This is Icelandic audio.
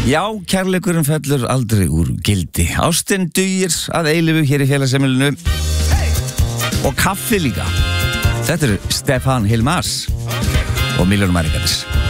Já, kærleikurinn fellur aldrei úr gildi. Ástin dugir að eilífu hér í félagsheimilinu. Og kaffi líka. Þetta er Stefán Hilmars og Miljónum Marikatis.